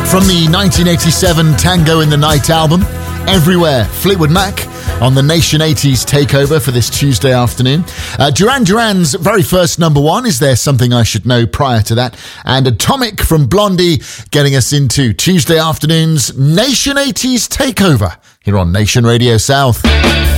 From the 1987 Tango in the Night album, Everywhere, Fleetwood Mac on the Nation 80s takeover for this Tuesday afternoon. Duran Duran's very first number one, Is There Something I Should Know, prior to that. And Atomic from Blondie getting us into Tuesday afternoon's Nation 80s takeover here on Nation Radio South.